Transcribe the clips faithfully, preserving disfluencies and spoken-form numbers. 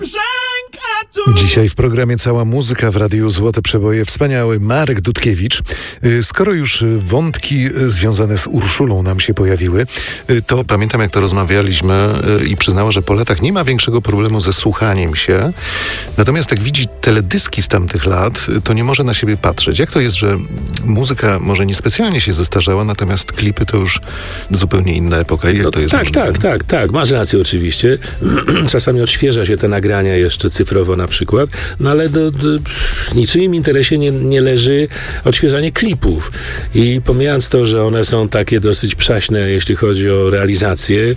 Dzisiaj w programie Cała Muzyka w Radiu Złote Przeboje wspaniały Marek Dudkiewicz. Skoro już wątki związane z Urszulą nam się pojawiły, to pamiętam, jak to rozmawialiśmy i przyznała, że po latach nie ma większego problemu ze słuchaniem się. Natomiast jak widzi teledyski z tamtych lat, to nie może na siebie patrzeć. Jak to jest, że muzyka może niespecjalnie się zestarzała, natomiast klipy to już zupełnie inna epoka. Jak no, to jest tak, możliwe? tak, tak, tak. Masz rację oczywiście. Czasami odświeża się te nagrania jeszcze cyfrowo na przykład, no ale do, do, w niczyim interesie nie, nie leży odświeżanie klipów. I pomijając to, że one są takie dosyć przaśne, jeśli chodzi o realizację, yy,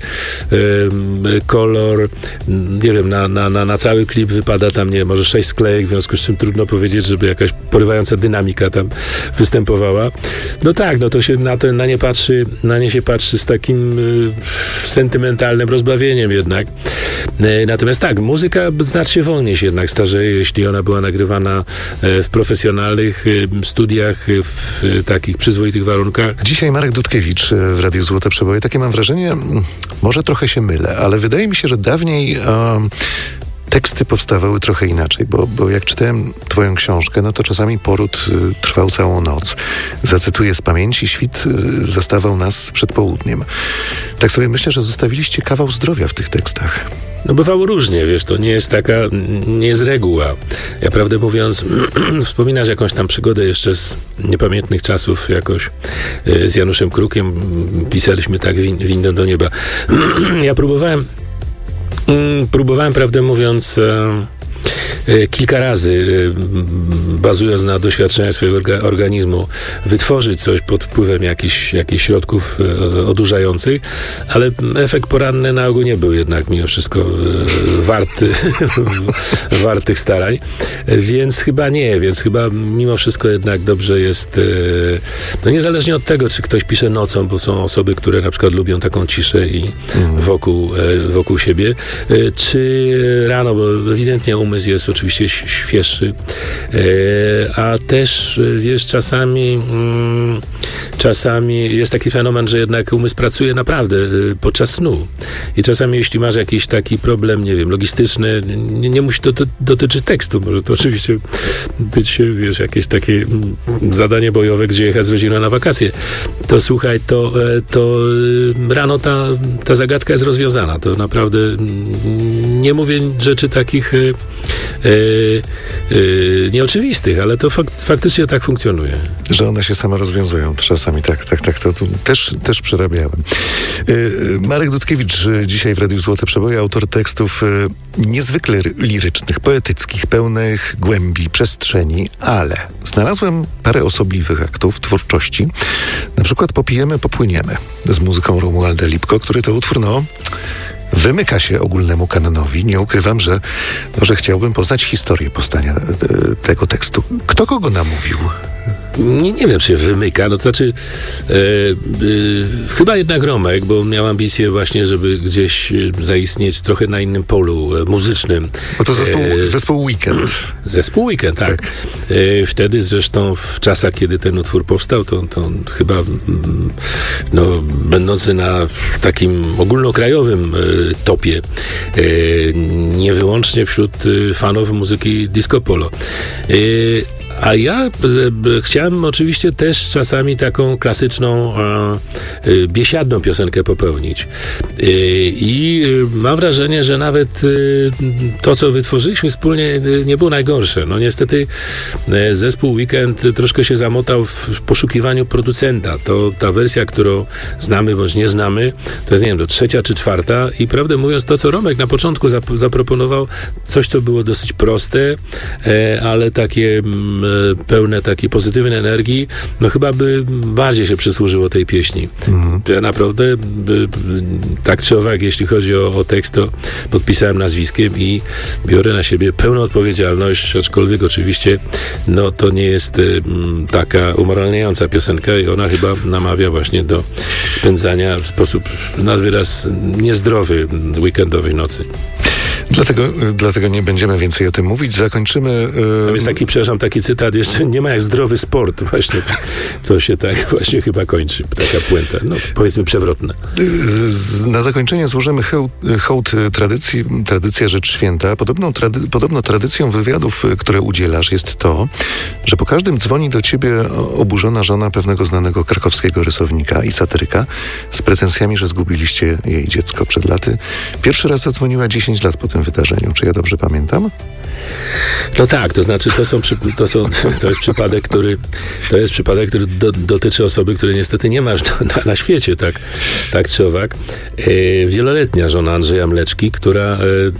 kolor, nie wiem, na, na, na, na cały klip wypada tam, nie może sześć sklejek, w związku z czym trudno powiedzieć, żeby jakaś porywająca dynamika tam występowała. No tak, no to się na, to, na nie patrzy, na nie się patrzy z takim yy, sentymentalnym rozbawieniem jednak. Yy, natomiast tak, muzyka znacznie wolniej się jednak starzeje, jeśli ona była nagrywana w profesjonalnych studiach, w takich przyzwoitych warunkach. Dzisiaj Marek Dudkiewicz w Radiu Złote Przeboje. Takie mam wrażenie, może trochę się mylę, ale wydaje mi się, że dawniej um, teksty powstawały trochę inaczej, bo, bo jak czytałem twoją książkę, no to czasami poród y, trwał całą noc. Zacytuję z pamięci, świt y, zastawał nas przed południem. Tak sobie myślę, że zostawiliście kawał zdrowia w tych tekstach. No bywało różnie, wiesz, to nie jest taka, nie jest reguła. Ja prawdę mówiąc, wspominasz jakąś tam przygodę jeszcze z niepamiętnych czasów jakoś y, z Januszem Krukiem, pisaliśmy tak win, windę do nieba. Ja próbowałem próbowałem, prawdę mówiąc, kilka razy, bazując na doświadczeniach swojego orga, organizmu, wytworzyć coś pod wpływem jakichś, jakichś środków odurzających, ale efekt poranny na ogół nie był jednak mimo wszystko warty, wart tych starań, więc chyba nie, więc chyba mimo wszystko jednak dobrze jest, no niezależnie od tego, czy ktoś pisze nocą, bo są osoby, które na przykład lubią taką ciszę i wokół, wokół siebie, czy rano, bo ewidentnie umysł jest oczywiście świeższy, a też, wiesz, czasami czasami jest taki fenomen, że jednak umysł pracuje naprawdę podczas snu i czasami jeśli masz jakiś taki problem, nie wiem, logistyczny, nie, nie musi to, to dotyczyć tekstu, może to oczywiście być, wiesz, jakieś takie zadanie bojowe, gdzie jechać z rodziną na wakacje, to słuchaj, to, to rano ta, ta zagadka jest rozwiązana, to naprawdę nie mówię rzeczy takich Yy, yy, nieoczywistych, ale to fak- faktycznie tak funkcjonuje. Że one się same rozwiązują. Czasami tak, tak, tak, to tu też, też przerabiałem. Yy, Marek Dudkiewicz dzisiaj w Radiu Złote Przeboje, autor tekstów yy, niezwykle lirycznych, poetyckich, pełnych głębi, przestrzeni, ale znalazłem parę osobliwych aktów twórczości. Na przykład Popijemy, popłyniemy z muzyką Romualda Lipko, który to utwór, no wymyka się ogólnemu kanonowi. Nie ukrywam, że, no, że chciałbym poznać historię powstania e, tego tekstu. Kto kogo namówił? Nie, nie wiem, czy się wymyka, no to znaczy e, e, chyba jednak Romek, bo miał ambicję właśnie, żeby gdzieś zaistnieć trochę na innym polu e, muzycznym. Bo to zespół, e, zespół Weekend. Zespół Weekend, tak. tak. E, wtedy zresztą w czasach, kiedy ten utwór powstał, to, to chyba mm, no, będący na takim ogólnokrajowym e, topie, e, nie wyłącznie wśród e, fanów muzyki disco polo. E, A ja e, chciałem oczywiście też czasami taką klasyczną, e, e, biesiadną piosenkę popełnić. E, I mam wrażenie, że nawet e, to, co wytworzyliśmy wspólnie, e, nie było najgorsze. No niestety e, zespół Weekend troszkę się zamotał w, w poszukiwaniu producenta. To ta wersja, którą znamy bądź nie znamy, to jest, nie wiem, to trzecia czy czwarta i prawdę mówiąc, to, co Romek na początku zap- zaproponował, coś, co było dosyć proste, e, ale takie m, pełne takiej pozytywnej energii, no chyba by bardziej się przysłużyło tej pieśni. Mhm. Ja naprawdę by, tak czy owak, jeśli chodzi o, o tekst, to podpisałem nazwiskiem i biorę na siebie pełną odpowiedzialność, aczkolwiek oczywiście no to nie jest m, taka umoralniająca piosenka i ona chyba namawia właśnie do spędzania w sposób nad wyraz niezdrowy weekendowej nocy. Dlatego, dlatego nie będziemy więcej o tym mówić. Zakończymy... Yy... Tam jest taki, przepraszam, taki cytat jeszcze, nie ma jak zdrowy sport. Właśnie to się tak właśnie chyba kończy. Taka puenta, no powiedzmy przewrotna. Z, na zakończenie złożymy hołd, hołd tradycji. Tradycja rzecz święta. Podobną trady, podobno tradycją wywiadów, które udzielasz, jest to, że po każdym dzwoni do ciebie oburzona żona pewnego znanego krakowskiego rysownika i satyryka z pretensjami, że zgubiliście jej dziecko przed laty. Pierwszy raz zadzwoniła dziesięć lat po tym wydarzeniu. Czy ja dobrze pamiętam? No tak, to znaczy to są, to są to jest przypadek, który to jest przypadek, który do, dotyczy osoby, której niestety nie masz na, na świecie, tak, tak czy owak. E, wieloletnia żona Andrzeja Mleczki, która e,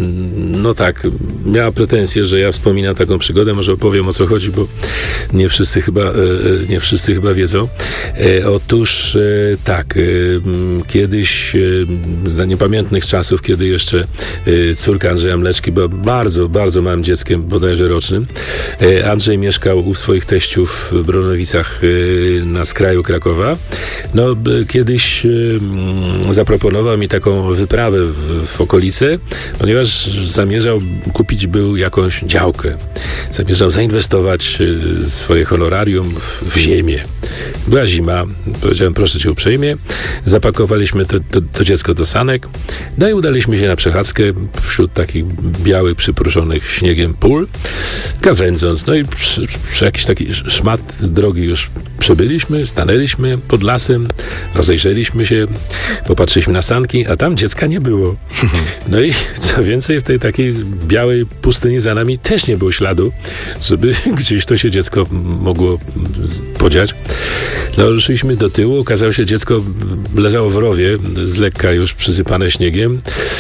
no tak, miała pretensje, że ja wspominam taką przygodę, może opowiem, o co chodzi, bo nie wszyscy chyba, e, nie wszyscy chyba wiedzą. E, otóż e, tak, e, kiedyś e, za niepamiętnych czasów, kiedy jeszcze e, córka Andrzeja Mleczki była bardzo, bardzo małym dzieckiem, bodajże rocznym. Andrzej mieszkał u swoich teściów w Bronowicach na skraju Krakowa. No, kiedyś zaproponował mi taką wyprawę w, w okolice, ponieważ zamierzał kupić był jakąś działkę. Zamierzał zainwestować swoje honorarium w, w ziemię. Była zima. Powiedziałem, proszę cię uprzejmie. Zapakowaliśmy to, to, to dziecko do sanek. No i udaliśmy się na przechadzkę wśród takich białych, przypruszonych śniegiem pól, gawędząc. No i przy, przy jakiś taki szmat drogi już przebyliśmy, stanęliśmy pod lasem, rozejrzeliśmy się, popatrzyliśmy na sanki, a tam dziecka nie było. No i co więcej, w tej takiej białej pustyni za nami też nie było śladu, żeby gdzieś to się dziecko mogło podziać. No, ruszyliśmy do tyłu, okazało się, dziecko leżało w rowie, z lekka już przysypane śniegiem.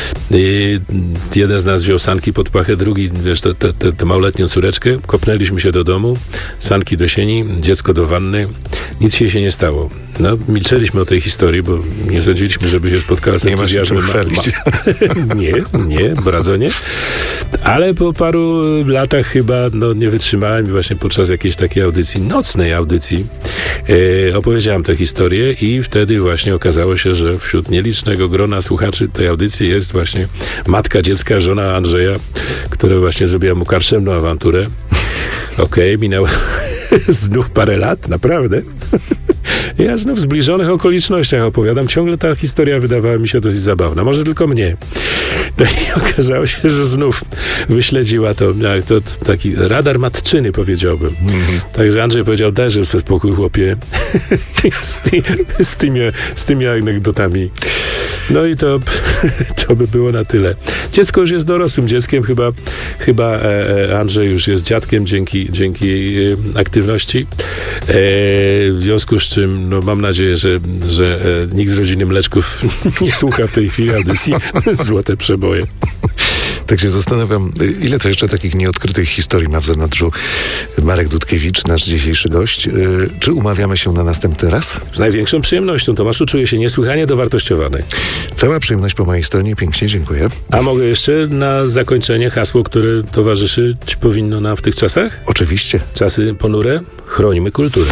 I jeden z nas wziął sanki pod pachę, drugi, wiesz, tę małoletnią córeczkę. Kopnęliśmy się do domu, sanki do sieni, dziecko do wanny. Nic się się nie stało. No, milczeliśmy o tej historii, bo nie sądziliśmy, żeby się spotkała z entuzjazmem. Nie ma się czym chwalić. Nie, nie, bardzo nie. Ale po paru latach chyba no, nie wytrzymałem i właśnie podczas jakiejś takiej audycji, nocnej audycji, e, opowiedziałem tę historię i wtedy właśnie okazało się, że wśród nielicznego grona słuchaczy tej audycji jest właśnie matka dziecka, żona Andrzeja, która właśnie zrobiła mu karczemną awanturę. Okej, okay, minęło znów parę lat, naprawdę. Ja znów w zbliżonych okolicznościach opowiadam. Ciągle ta historia wydawała mi się dosyć zabawna. Może tylko mnie. No i okazało się, że znów wyśledziła to, to taki radar matczyny, powiedziałbym. Mm-hmm. Także Andrzej powiedział, dajże sobie spokój, chłopie. z, ty, z, tymi, z tymi anegdotami. No i to, to by było na tyle. Dziecko już jest dorosłym dzieckiem. Chyba, chyba e, Andrzej już jest dziadkiem dzięki, dzięki e, aktywności. E, w związku z czym no, mam nadzieję, że, że e, nikt z rodziny Mleczków nie słucha w tej chwili audycji Złote Przeboje. Tak się zastanawiam, ile to jeszcze takich nieodkrytych historii ma w zanadrzu Marek Dudkiewicz, nasz dzisiejszy gość. Czy umawiamy się na następny raz? Z największą przyjemnością. Tomaszu, czuję się niesłychanie dowartościowany. Cała przyjemność po mojej stronie. Pięknie dziękuję. A mogę jeszcze na zakończenie hasło, które towarzyszyć powinno nam w tych czasach? Oczywiście. Czasy ponure. Chronimy kulturę.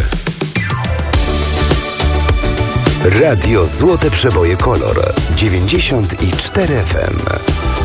Radio Złote Przeboje Kolor dziewięćdziesiąt cztery F M.